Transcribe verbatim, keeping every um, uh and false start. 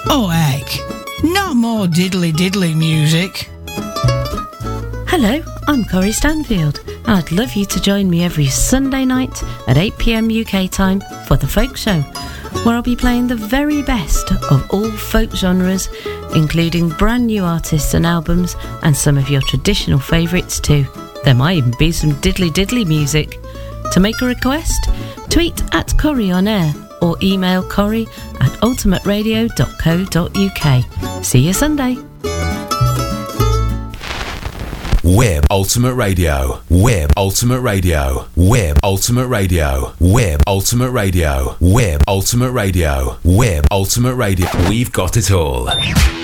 Oh heck, not more diddly diddly music. Hello, I'm Corrie Stanfield, and I'd love you to join me every Sunday night at eight p m U K time for The Folk Show, where I'll be playing the very best of all folk genres, including brand new artists and albums, and some of your traditional favourites too. There might even be some diddly diddly music. To make a request, tweet at Corrie on air or email Corrie at ultimate radio dot co dot U K. See you Sunday. Web Ultimate Radio. Web Ultimate Radio. Web Ultimate Radio. Web Ultimate Radio. Web Ultimate Radio. Web Ultimate Radio. We've got it all.